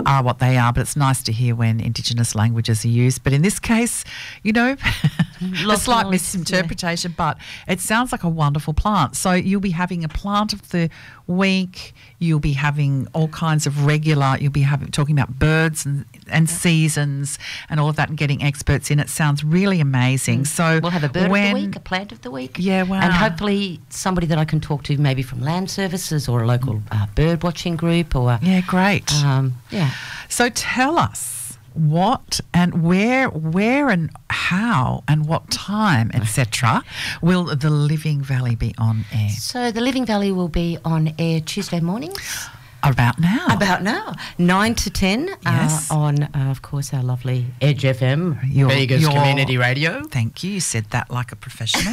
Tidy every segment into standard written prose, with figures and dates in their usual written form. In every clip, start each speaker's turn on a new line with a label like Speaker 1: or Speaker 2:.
Speaker 1: are what they are, but it's nice to hear when Indigenous languages are used. But in this case, you know, a slight misinterpretation, but it sounds like a wonderful plant. So you'll be having a plant of the week, you'll be having all kinds of you'll be talking about birds and seasons and all of that and getting experts in. It sounds really amazing. So
Speaker 2: we'll have a bird of the week, a plant of the week.
Speaker 1: Yeah, wow.
Speaker 2: And hopefully somebody that I can talk to, maybe from Land Services or a local bird watching group. Or
Speaker 1: yeah, great.
Speaker 2: Yeah.
Speaker 1: So tell us what and where and how and what time, etc., will the Living Valley be on air?
Speaker 2: So the Living Valley will be on air Tuesday mornings.
Speaker 1: About now.
Speaker 2: 9 to 10
Speaker 1: yes.
Speaker 2: On, of course, our lovely Edge FM, Vegas Community Radio.
Speaker 1: Thank you. You said that like a professional.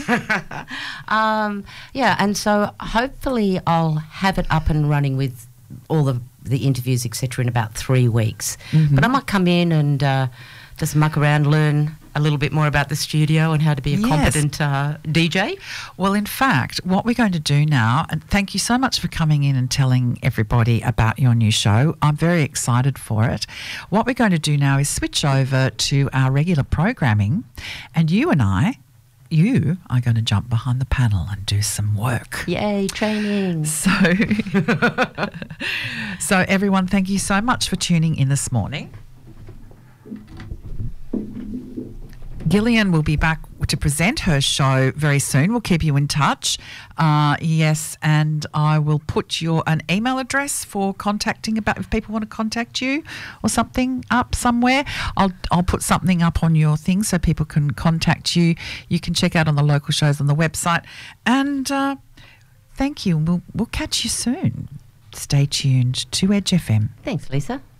Speaker 2: Yeah, and so hopefully I'll have it up and running with all the interviews, etc., in about 3 weeks. Mm-hmm. But I might come in and just muck around, learn a little bit more about the studio and how to be a competent DJ.
Speaker 1: Well, in fact, what we're going to do now, and thank you so much for coming in and telling everybody about your new show. I'm very excited for it. What we're going to do now is switch over to our regular programming, and you are going to jump behind the panel and do some work.
Speaker 2: Yay, training.
Speaker 1: So everyone, thank you so much for tuning in this morning. Gillian will be back to present her show very soon. We'll keep you in touch. Yes, and I will put an email address for contacting about if people want to contact you or something up somewhere. I'll put something up on your thing so people can contact you. You can check out on the local shows on the website. And thank you. We'll catch you soon. Stay tuned to Edge FM.
Speaker 2: Thanks, Lisa.